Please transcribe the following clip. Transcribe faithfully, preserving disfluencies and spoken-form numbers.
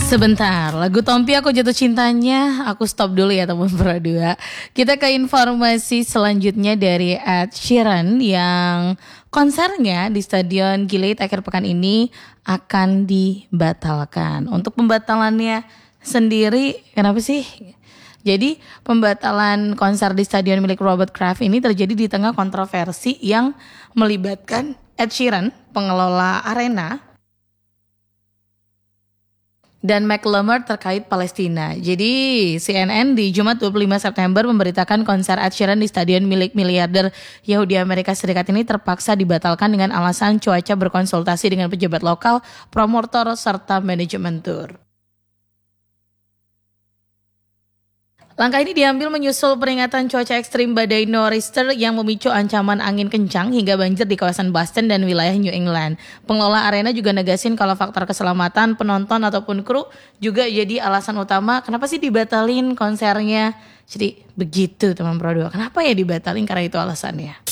Sebentar, lagu Tompi Aku Jatuh Cintanya aku stop dulu ya teman Pro dua. Kita ke informasi selanjutnya dari Ed Sheeran yang konsernya di Stadion Gilead akhir pekan ini akan dibatalkan. Untuk pembatalannya sendiri kenapa sih? Jadi pembatalan konser di stadion milik Robert Kraft ini terjadi di tengah kontroversi yang melibatkan Ed Sheeran, pengelola arena, dan McLemore terkait Palestina. Jadi C N N di Jumat dua puluh lima September memberitakan konser Ed Sheeran di stadion milik miliarder Yahudi Amerika Serikat ini terpaksa dibatalkan dengan alasan cuaca, berkonsultasi dengan pejabat lokal, promotor, serta manajemen tur. Langkah ini diambil menyusul peringatan cuaca ekstrim badai Nor'easter yang memicu ancaman angin kencang hingga banjir di kawasan Boston dan wilayah New England. Pengelola arena juga negasin kalau faktor keselamatan penonton ataupun kru juga jadi alasan utama kenapa sih dibatalin konsernya. Jadi begitu teman Pro dua. Kenapa ya dibatalin? Karena itu alasannya.